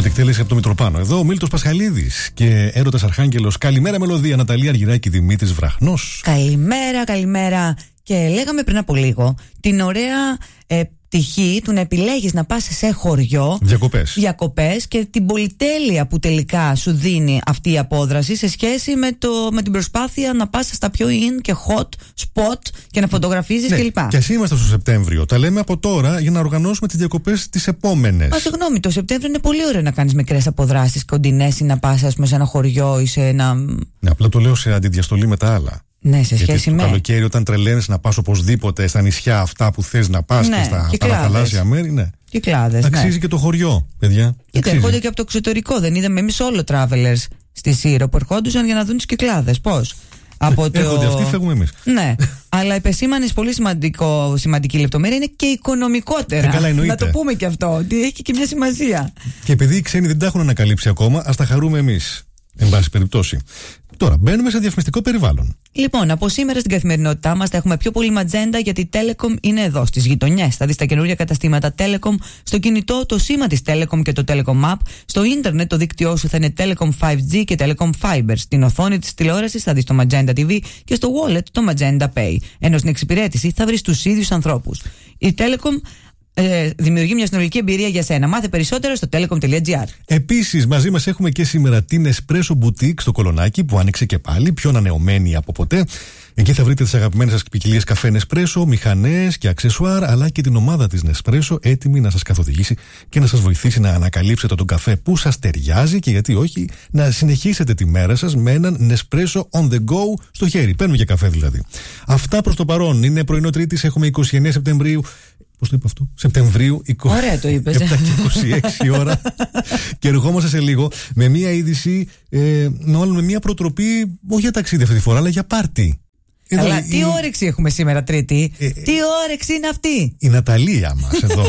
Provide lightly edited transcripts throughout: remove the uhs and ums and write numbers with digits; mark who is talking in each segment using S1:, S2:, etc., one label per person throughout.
S1: Πρώτη εκτέλεση από το Μητροπάνο. Εδώ ο Μίλτος Πασχαλίδης και Έρωτας Αρχάγγελος. Καλημέρα, Μελωδία. Ναταλία Αργυράκη, Δημήτρης Βραχνός.
S2: Καλημέρα, καλημέρα. Και λέγαμε πριν από λίγο την ωραία πτυχή του να επιλέγεις να πας σε χωριό. Διακοπές και την πολυτέλεια που τελικά σου δίνει αυτή η απόδραση σε σχέση με την προσπάθεια να πας στα πιο in και hot spot και να φωτογραφίζεις κλπ.
S1: Και ας είμαστε στο Σεπτέμβριο. Τα λέμε από τώρα για να οργανώσουμε τις διακοπές τις επόμενες.
S2: Συγγνώμη, το Σεπτέμβριο είναι πολύ ωραίο να κάνεις μικρές αποδράσεις κοντινές ή να πας, ας πούμε, σε ένα χωριό ή σε ένα.
S1: Ναι, απλά το λέω σε αντιδιαστολή με τα άλλα.
S2: Ναι, σε σχέση με.
S1: Το καλοκαίρι, όταν τρελαίνεις να πας οπωσδήποτε στα νησιά αυτά που θες να πας και στα παραθαλάσσια μέρη, ναι.
S2: Κυκλάδες.
S1: Αξίζει και το χωριό, παιδιά.
S2: Γιατί έρχονται και από το εξωτερικό. Δεν είδαμε εμείς όλο travelers στη Σύρο που ερχόντουσαν για να δουν τις Κυκλάδες. Πώς?
S1: Έρχονται αυτοί, φεύγουμε εμείς.
S2: Ναι, αλλά επεσήμανες πολύ σημαντική λεπτομέρεια είναι και οικονομικότερα.
S1: Καλά,
S2: να το πούμε και αυτό, ότι έχει και μια σημασία.
S1: Και επειδή οι ξένοι δεν τα έχουν ανακαλύψει ακόμα, ας τα χαρούμε εμείς. Εν πάση περιπτώσει. Τώρα μπαίνουμε σε διαφημιστικό περιβάλλον.
S2: Λοιπόν, από σήμερα στην καθημερινότητά μας θα έχουμε πιο πολύ ματζέντα, γιατί η Telecom είναι εδώ στις γειτονιές. Θα δεις τα καινούργια καταστήματα Telecom, στο κινητό το σήμα της Telecom και το Telecom App, στο ίντερνετ το δίκτυό σου θα είναι Telecom 5G και Telecom Fiber. Στην οθόνη της τηλεόρασης θα δεις το Magenta TV και στο wallet το Magenta Pay. Ενώ στην εξυπηρέτηση θα βρεις τους ίδιους ανθρώπους. Η Telecom δημιουργεί μια συνολική εμπειρία για σένα. Μάθε περισσότερα στο telecom.gr.
S1: Επίσης, μαζί μας έχουμε και σήμερα την Espresso Boutique στο Κολονάκι που άνοιξε και πάλι, πιο ανανεωμένη από ποτέ. Εκεί θα βρείτε τις αγαπημένες σας ποικιλίες καφέ Nespresso, μηχανές και αξεσουάρ, αλλά και την ομάδα της Nespresso έτοιμη να σας καθοδηγήσει και να σας βοηθήσει να ανακαλύψετε τον καφέ που σας ταιριάζει και γιατί όχι, να συνεχίσετε τη μέρα σας με έναν Nespresso on the go στο χέρι. Παίρνουμε για καφέ δηλαδή. Αυτά προς το παρόν. Είναι πρωινό Τρίτης, έχουμε 29 Σεπτεμβρίου. Πώς το είπα αυτό? Σεπτεμβρίου,
S2: ωραία το είπες.
S1: 7 και 26 ώρα. Και ερχόμαστε σε λίγο με μία είδηση, μάλλον με μία προτροπή, όχι για ταξίδι αυτή τη φορά, αλλά για πάρτι.
S2: Αλλά τι όρεξη έχουμε σήμερα Τρίτη? Τι όρεξη είναι αυτή?
S1: Η Ναταλία μας εδώ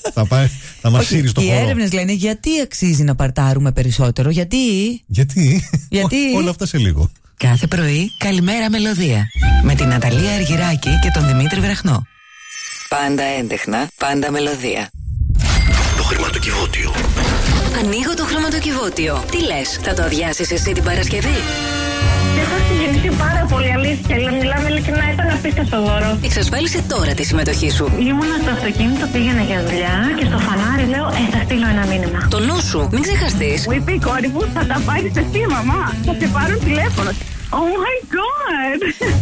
S1: θα μας σύρει στο χώρο.
S2: Οι έρευνες λένε γιατί αξίζει να παρτάρουμε περισσότερο. Γιατί?
S1: Όλα αυτά σε λίγο.
S3: Κάθε πρωί, καλημέρα Μελωδία. Με την Ναταλία Αργυράκη και τον Δημήτρη Βραχνό. Πάντα έντεχνα, πάντα μελωδία.
S4: Το χρηματοκιβώτιο.
S3: Ανοίγω το χρηματοκιβώτιο. Τι λες, θα το αδειάσεις εσύ την Παρασκευή?
S5: Έχω συγκινηθεί πάρα πολύ, αλήθεια. Μιλάμε ειλικρινά, ήταν απίστευτο δώρο.
S3: Εξασφάλισε τώρα τη συμμετοχή σου.
S5: Ήμουνα στο αυτοκίνητο, πήγαινα για δουλειά και στο φανάρι λέω: θα στείλω ένα μήνυμα.
S3: Το νου σου, μην ξεχαστείς.
S5: Μου είπε η κόρη μου: θα τα πάρεις εσύ, μαμά. Θα σε πάρουν τηλέφωνο. Oh my god!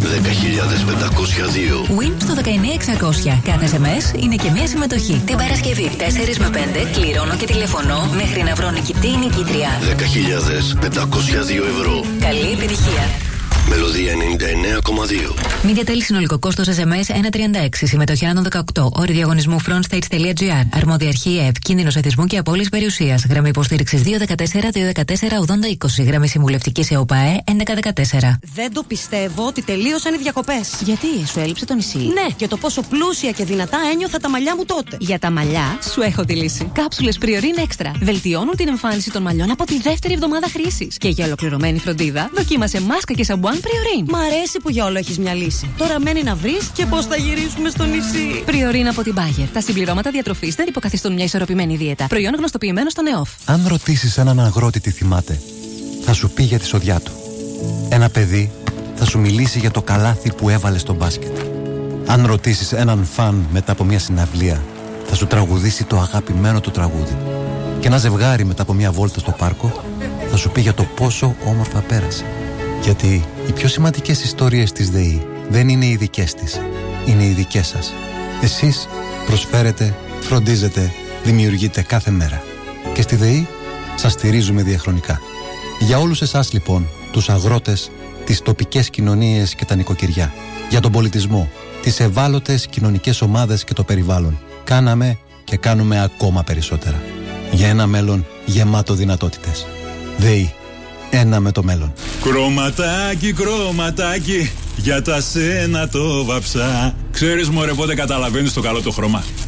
S4: 10.502.
S3: Win στο 19600. Κάθε SMS είναι και μια συμμετοχή. Την Παρασκευή 4 με 5 κληρώνω και τηλεφωνώ μέχρι να βρω νικητή ή νικήτρια.
S4: 10.502 ευρώ.
S3: Καλή επιτυχία.
S4: Μελωδία 99,2.
S3: Μίδια τέλη συνολικό κόστος SMS 1,36. Συμμετοχή άνω 18. Όροι διαγωνισμού frontstage.gr. Αρμόδια αρχή ΕΕΠ. Κίνδυνος εθισμού και απώλειας περιουσίας. Γραμμή υποστήριξης 214-214-8020. Γραμμή συμβουλευτικής ΕΟΠΑΕ 1114.
S6: Δεν το πιστεύω ότι τελείωσαν οι διακοπές.
S3: Γιατί, σου έλειψε το νησί?
S6: Ναι, και το πόσο πλούσια και δυνατά ένιωθα τα μαλλιά μου τότε.
S3: Για τα μαλλιά, σου έχω τη λύση. Κάψουλες Priorin Extra. Βελτιώνουν την εμφάνιση των μαλλιών από τη δεύτερη εβδομάδα χρήσης. Και για ολοκληρωμένη φροντίδα, δοκίμασε μάσκα και σαμπουάν Priorin.
S6: Μ' αρέσει που για όλο έχεις μια λύση. Τώρα μένει να βρεις και πώς θα γυρίσουμε στο νησί.
S3: Priorin από την Bayer. Τα συμπληρώματα διατροφής δεν υποκαθιστούν μια ισορροπημένη δίαιτα. Προϊόν γνωστοποιημένο στο ΝΕΟΦ.
S7: Αν ρωτήσεις έναν αγρότη τι θυμάται, θα σου πει για τη σοδιά του. Ένα παιδί θα σου μιλήσει για το καλάθι που έβαλε στο μπάσκετ. Αν ρωτήσεις έναν φαν μετά από μια συναυλία, θα σου τραγουδήσει το αγαπημένο του τραγούδι. Και ένα ζευγάρι μετά από μια βόλτα στο πάρκο θα σου πει για το πόσο όμορφα πέρασε. Γιατί οι πιο σημαντικές ιστορίες της ΔΕΗ δεν είναι οι δικές της, είναι οι δικές σας. Εσείς προσφέρετε, φροντίζετε, δημιουργείτε κάθε μέρα. Και στη ΔΕΗ σας στηρίζουμε διαχρονικά. Για όλους εσάς λοιπόν, τους αγρότες, τις τοπικές κοινωνίες και τα νοικοκυριά. Για τον πολιτισμό, τις ευάλωτες κοινωνικές ομάδες και το περιβάλλον. Κάναμε και κάνουμε ακόμα περισσότερα. Για ένα μέλλον γεμάτο δυνατότητες. ΔΕΗ. Ένα με το μέλλον.
S8: Κρωματάκι, κρωματάκι, για τα σένα το βαψά. Ξέρεις μωρέ πότε καταλαβαίνεις το καλό το χρώμα?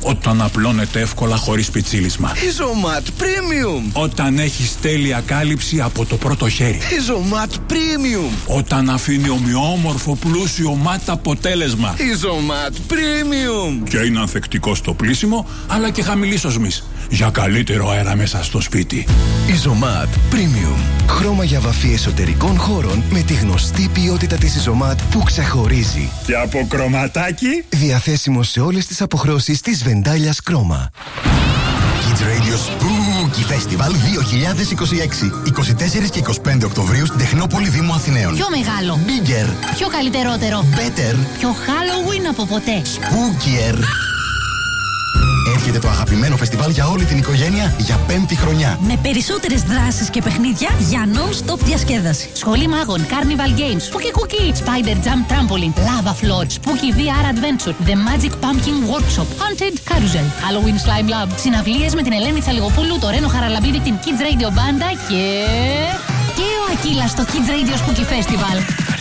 S8: Όταν απλώνεται εύκολα χωρίς πιτσίλισμα.
S9: Ιζωμάτ Premium.
S8: Όταν έχεις τέλεια κάλυψη από το πρώτο χέρι.
S9: Ιζωμάτ Premium.
S8: Όταν αφήνει ομοιόμορφο πλούσιο ματ αποτέλεσμα.
S9: Ιζωμάτ Premium.
S8: Και είναι ανθεκτικό στο πλύσιμο, αλλά και χαμηλής οσμής. Για καλύτερο αέρα μέσα στο σπίτι.
S9: Ιζωμάτ Premium. Χρώμα για βαφή εσωτερικών χώρων με τη γνωστή ποιότητα της Ιζωμάτ που ξεχωρίζει.
S8: Και από κρωματάκι.
S9: Διαθέσιμο σε όλες τις αποχρώσεις της Βεντάλιας Κρόμα.
S10: Kids Radio Spooky Festival 2026. 24 και 25 Οκτωβρίου στην Τεχνόπολη Δήμου Αθηναίων.
S11: Πιο μεγάλο.
S10: Bigger.
S11: Πιο καλυτερότερο.
S10: Better.
S11: Πιο Halloween από ποτέ.
S10: Spookier. Έρχεται το αγαπημένο φεστιβάλ για όλη την οικογένεια για 5η χρονιά.
S11: Με περισσότερες δράσεις και παιχνίδια για non-stop διασκέδαση. Σχολή μάγων, Carnival Games, Spooky Cookie, Spider Jump Trampoline, Lava Floor, Spooky VR Adventure, The Magic Pumpkin Workshop, Haunted Carousel, Halloween Slime Lab, συναυλίες με την Ελένη Τσαλιγοπούλου, το Ρένο Χαραλαμπίδη, την Kids Radio Banda και ο Ακύλας στο Kids Radio Spooky Festival.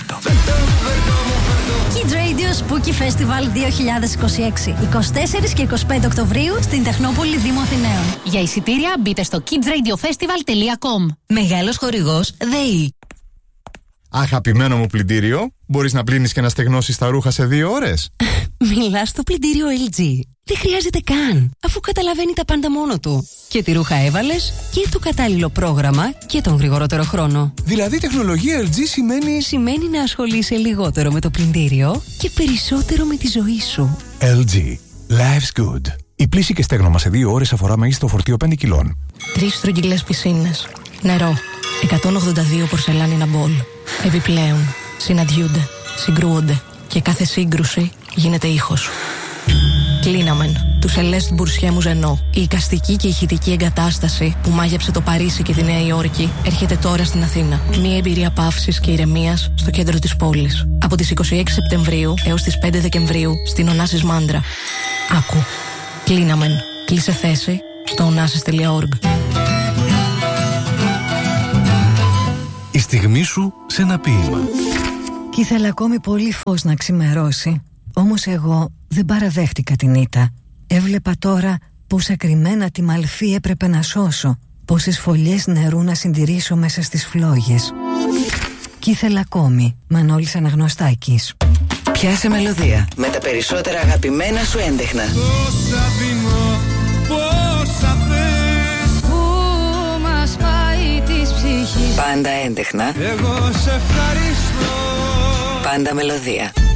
S11: Kids Radio Spooky Festival 2026. 24 και 25 Οκτωβρίου στην Τεχνόπολη Δήμου Αθηναίων. Για εισιτήρια μπείτε στο kidsradiofestival.com.
S3: Μεγάλος χορηγός ΔΕΗ.
S12: Αγαπημένο μου πλυντήριο, μπορείς να πλύνεις και να στεγνώσεις τα ρούχα σε 2 ώρες.
S6: Μιλάς στο πλυντήριο LG. Δεν χρειάζεται καν, αφού καταλαβαίνει τα πάντα μόνο του. Και τη ρούχα έβαλες και το κατάλληλο πρόγραμμα και τον γρηγορότερο χρόνο.
S12: Δηλαδή τεχνολογία LG
S6: σημαίνει να ασχολείσαι λιγότερο με το πλυντήριο και περισσότερο με τη ζωή σου.
S12: LG. Life's good. Η πλύση και στέγνομα σε 2 ώρες αφορά μέγιστο φορτίο 5 κιλών.
S6: 3 στρογγυλές πισίνες. Νερό. 182 πορσελάνινα μπολ. Επιπλέον, συναντιούνται, συγκρούονται και κάθε σύγκρουση γίνεται ήχος. Κλίναμεν, του Σελέστ Μπουρσιέ Μουζενό. Η εικαστική και ηχητική εγκατάσταση που μάγεψε το Παρίσι και τη Νέα Υόρκη έρχεται τώρα στην Αθήνα. Μια εμπειρία παύσης και ηρεμίας στο κέντρο της πόλης. Από τις 26 Σεπτεμβρίου έως τις 5 Δεκεμβρίου στην Ωνάσης Μάντρα. Άκου. Κλίναμεν. Κλείσε θέση στο onassis.org.
S1: Η στιγμή σου σε ένα ποίημα.
S13: Κι ήθελα ακόμη πολύ φως να ξημερώσει. Όμως εγώ δεν παραδέχτηκα την ήττα. Έβλεπα τώρα πόσα κρυμμένα τη μαλφή έπρεπε να σώσω, πόσες φωλιές νερού να συντηρήσω μέσα στις φλόγες. Κι ήθελα ακόμη. Μανώλης Αναγνωστάκης.
S14: Πιάσε μελωδία με τα περισσότερα αγαπημένα σου έντεχνα.
S15: Πόσα πεινώ, πόσα θες, που μας πάει της ψυχής.
S14: Πάντα έντεχνα.
S15: Εγώ σε ευχαριστώ.
S14: Πάντα μελωδία.